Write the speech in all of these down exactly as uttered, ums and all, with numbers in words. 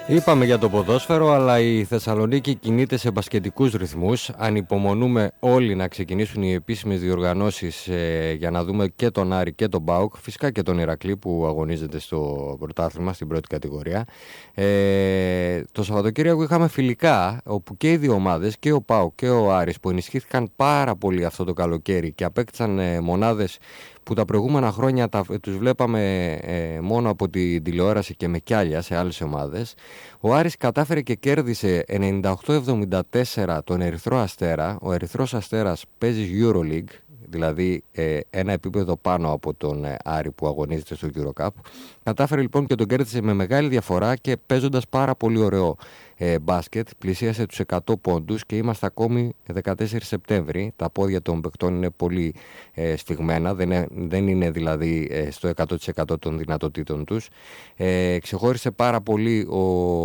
Είπαμε για το ποδόσφαιρο, αλλά η Θεσσαλονίκη κινείται σε μπασκετικούς ρυθμούς. Ανυπομονούμε όλοι να ξεκινήσουν οι επίσημες διοργανώσεις ε, για να δούμε και τον Άρη και τον ΠΑΟΚ, φυσικά και τον Ηρακλή που αγωνίζεται στο πρωτάθλημα στην πρώτη κατηγορία. Ε, το Σαββατοκύριακο είχαμε φιλικά, όπου και οι δύο ομάδες, και ο ΠΑΟΚ και ο Άρης, που ενισχύθηκαν πάρα πολύ αυτό το καλοκαίρι και απέκτησαν ε, μονάδες που τα προηγούμενα χρόνια τα, τους βλέπαμε ε, μόνο από την τηλεόραση και με κιάλια σε άλλες ομάδες. Ο Άρης κατάφερε και κέρδισε ενενήντα οκτώ εβδομήντα τέσσερα τον Ερυθρό Αστέρα. Ο Ερυθρός Αστέρας παίζει EuroLeague, δηλαδή ε, ένα επίπεδο πάνω από τον ε, Άρη που αγωνίζεται στο EuroCup. Κατάφερε λοιπόν και τον κέρδισε με μεγάλη διαφορά και παίζοντας πάρα πολύ ωραίο ε, μπάσκετ. Πλησίασε τους εκατό πόντους και είμαστε ακόμη δεκατέσσερις Σεπτέμβρη. Τα πόδια των παικτών είναι πολύ ε, σφιγμένα, δεν είναι, δεν είναι δηλαδή ε, στο εκατό τοις εκατό των δυνατοτήτων τους. Ε, ξεχώρισε πάρα πολύ ο...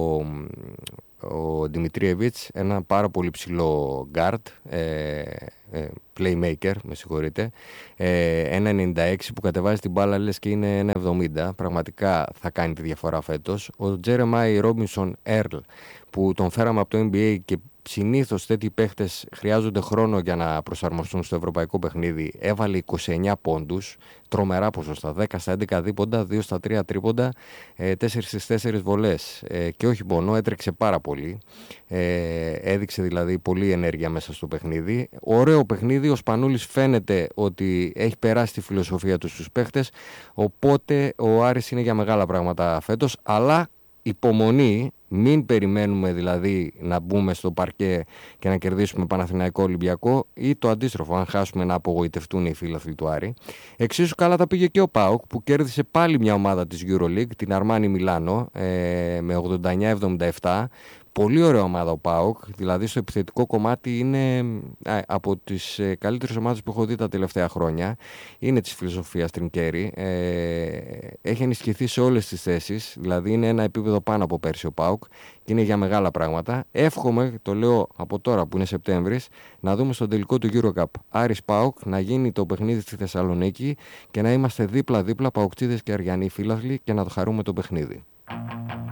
ο Δημητρίεβιτς, ένα πάρα πολύ ψηλό guard, ε, ε, playmaker, με συγχωρείτε, ε, ένα ενενήντα έξι που κατεβάζει την μπάλα λες και είναι ένα εβδομήντα, πραγματικά θα κάνει τη διαφορά φέτος. Ο Τζέρεμάι Ρόμπινσον Έρλ, που τον φέραμε από το N B A και συνήθως τέτοιοι παίχτες χρειάζονται χρόνο για να προσαρμοστούν στο ευρωπαϊκό παιχνίδι, έβαλε είκοσι εννέα πόντους, τρομερά ποσοστά, δέκα στα έντεκα δίποντα, δύο στα τρία τρίποντα, τέσσερα στις τέσσερις βολές ε, και όχι μόνο, έτρεξε πάρα πολύ, ε, έδειξε δηλαδή πολλή ενέργεια μέσα στο παιχνίδι. Ωραίο παιχνίδι, ο Σπανούλης φαίνεται ότι έχει περάσει τη φιλοσοφία του στους παίχτες, οπότε ο Άρης είναι για μεγάλα πράγματα φέτος, αλλά υπομονή, μην περιμένουμε δηλαδή να μπούμε στο παρκέ και να κερδίσουμε Παναθηναϊκό Ολυμπιακό ή το αντίστροφο, αν χάσουμε να απογοητευτούν οι φίλαθλοι του Άρη. Εξίσου καλά τα πήγε και ο ΠΑΟΚ που κέρδισε πάλι μια ομάδα της EuroLeague, την Αρμάνι Μιλάνο, ε, με ογδόντα εννέα εβδομήντα επτά. Πολύ ωραία ομάδα ο ΠΑΟΚ, δηλαδή στο επιθετικό κομμάτι είναι α, από τις ε, καλύτερες ομάδες που έχω δει τα τελευταία χρόνια. Είναι της φιλοσοφίας Τρινκέρι, ε, έχει ενισχυθεί σε όλες τις θέσεις, δηλαδή είναι ένα επίπεδο πάνω από πέρσι ο ΠΑΟΚ και είναι για μεγάλα πράγματα. Εύχομαι, το λέω από τώρα που είναι Σεπτέμβρης, να δούμε στον τελικό του EuroCup Άρης ΠΑΟΚ να γίνει το παιχνίδι στη Θεσσαλονίκη και να είμαστε δίπλα-δίπλα Παοκτσίδες και Αριανοί φίλαθλοι και να το χαρούμε το παιχνίδι.